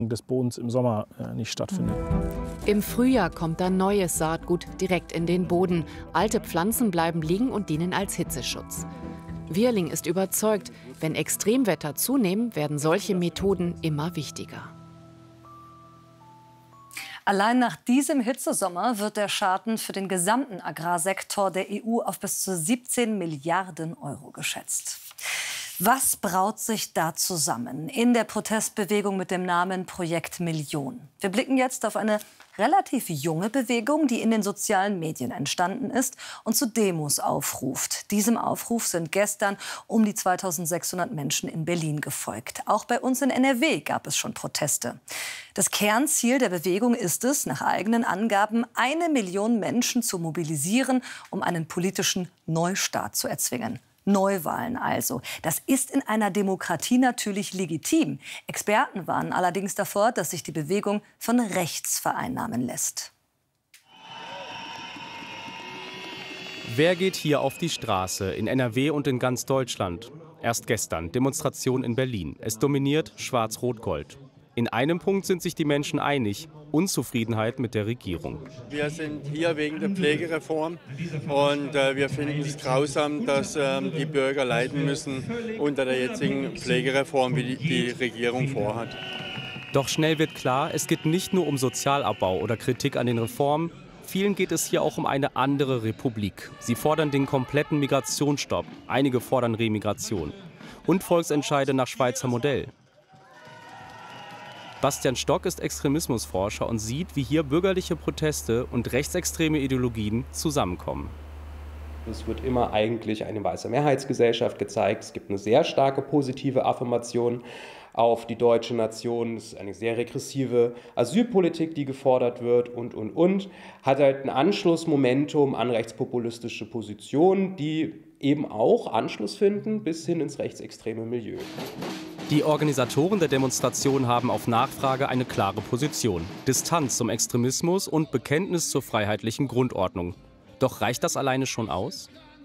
des Bodens im Sommer nicht stattfindet. Im Frühjahr kommt dann neues Saatgut direkt in den Boden. Alte Pflanzen bleiben liegen und dienen als Hitzeschutz. Wierling ist überzeugt, wenn Extremwetter zunehmen, werden solche Methoden immer wichtiger. Allein nach diesem Hitzesommer wird der Schaden für den gesamten Agrarsektor der EU auf bis zu 17 Milliarden Euro geschätzt. Was braut sich da zusammen in der Protestbewegung mit dem Namen Projekt Million? Wir blicken jetzt auf eine relativ junge Bewegung, die in den sozialen Medien entstanden ist und zu Demos aufruft. Diesem Aufruf sind gestern um die 2600 Menschen in Berlin gefolgt. Auch bei uns in NRW gab es schon Proteste. Das Kernziel der Bewegung ist es, nach eigenen Angaben 1 Million Menschen zu mobilisieren, um einen politischen Neustart zu erzwingen. Neuwahlen also. Das ist in einer Demokratie natürlich legitim. Experten warnen allerdings davor, dass sich die Bewegung von rechts vereinnahmen lässt. Wer geht hier auf die Straße in NRW und in ganz Deutschland? Erst gestern Demonstration in Berlin. Es dominiert Schwarz-Rot-Gold. In einem Punkt sind sich die Menschen einig: Unzufriedenheit mit der Regierung. Wir sind hier wegen der Pflegereform und wir finden es grausam, dass die Bürger leiden müssen unter der jetzigen Pflegereform, wie die Regierung vorhat. Doch schnell wird klar, es geht nicht nur um Sozialabbau oder Kritik an den Reformen. Vielen geht es hier auch um eine andere Republik. Sie fordern den kompletten Migrationsstopp. Einige fordern Remigration. Und Volksentscheide nach Schweizer Modell. Bastian Stock ist Extremismusforscher und sieht, wie hier bürgerliche Proteste und rechtsextreme Ideologien zusammenkommen. Es wird immer eigentlich eine weiße Mehrheitsgesellschaft gezeigt. Es gibt eine sehr starke positive Affirmation auf die deutsche Nation. Es ist eine sehr regressive Asylpolitik, die gefordert wird und. Hat halt ein Anschlussmomentum an rechtspopulistische Positionen, die eben auch Anschluss finden bis hin ins rechtsextreme Milieu. Die Organisatoren der Demonstration haben auf Nachfrage eine klare Position: Distanz zum Extremismus und Bekenntnis zur freiheitlichen Grundordnung. Doch reicht das alleine schon aus?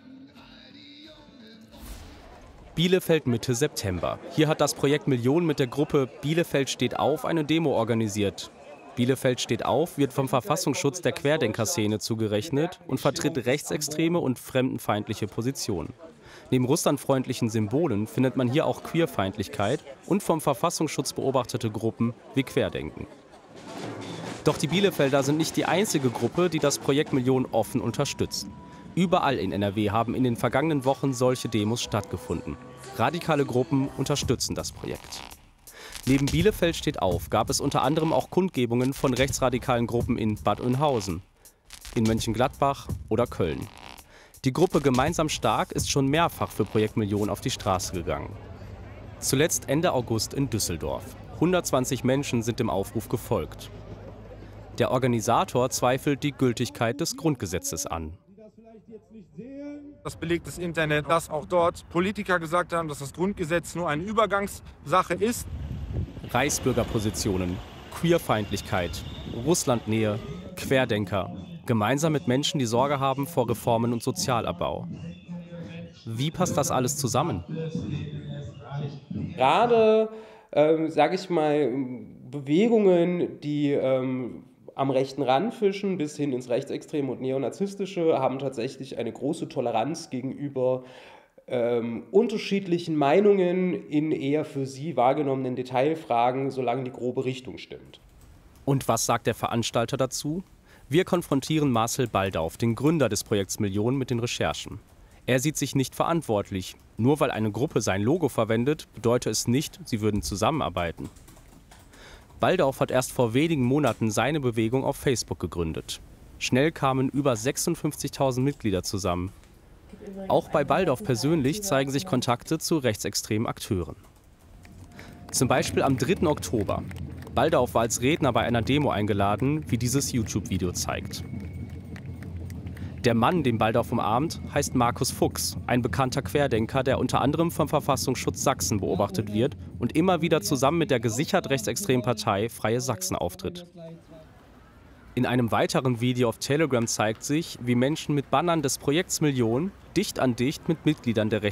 Bielefeld Mitte September. Hier hat das Projekt Million mit der Gruppe Bielefeld steht auf eine Demo organisiert. Bielefeld steht auf wird vom Verfassungsschutz der Querdenkerszene zugerechnet und vertritt rechtsextreme und fremdenfeindliche Positionen. Neben russlandfreundlichen Symbolen findet man hier auch Queerfeindlichkeit und vom Verfassungsschutz beobachtete Gruppen wie Querdenken. Doch die Bielefelder sind nicht die einzige Gruppe, die das Projekt Million offen unterstützt. Überall in NRW haben in den vergangenen Wochen solche Demos stattgefunden. Radikale Gruppen unterstützen das Projekt. Neben Bielefeld steht auf gab es unter anderem auch Kundgebungen von rechtsradikalen Gruppen in Bad Oeynhausen, in Mönchengladbach oder Köln. Die Gruppe Gemeinsam Stark ist schon mehrfach für Projekt Million auf die Straße gegangen. Zuletzt Ende August in Düsseldorf. 120 Menschen sind dem Aufruf gefolgt. Der Organisator zweifelt die Gültigkeit des Grundgesetzes an. Das belegt das Internet, dass auch dort Politiker gesagt haben, dass das Grundgesetz nur eine Übergangssache ist. Reichsbürgerpositionen, Queerfeindlichkeit, Russlandnähe, Querdenker. Gemeinsam mit Menschen, die Sorge haben vor Reformen und Sozialabbau. Wie passt das alles zusammen? Gerade, sage ich mal, Bewegungen, die am rechten Rand fischen, bis hin ins Rechtsextreme und Neonazistische, haben tatsächlich eine große Toleranz gegenüber unterschiedlichen Meinungen in eher für sie wahrgenommenen Detailfragen, solange die grobe Richtung stimmt. Und was sagt der Veranstalter dazu? Wir konfrontieren Marcel Baldauf, den Gründer des Projekts Million, mit den Recherchen. Er sieht sich nicht verantwortlich. Nur weil eine Gruppe sein Logo verwendet, bedeutet es nicht, sie würden zusammenarbeiten. Baldauf hat erst vor wenigen Monaten seine Bewegung auf Facebook gegründet. Schnell kamen über 56.000 Mitglieder zusammen. Auch bei Baldauf persönlich zeigen sich Kontakte zu rechtsextremen Akteuren. Zum Beispiel am 3. Oktober. Baldauf war als Redner bei einer Demo eingeladen, wie dieses YouTube-Video zeigt. Der Mann, den Baldauf umarmt, heißt Markus Fuchs, ein bekannter Querdenker, der unter anderem vom Verfassungsschutz Sachsen beobachtet wird und immer wieder zusammen mit der gesichert rechtsextremen Partei Freie Sachsen auftritt. In einem weiteren Video auf Telegram zeigt sich, wie Menschen mit Bannern des Projekts Million dicht an dicht mit Mitgliedern der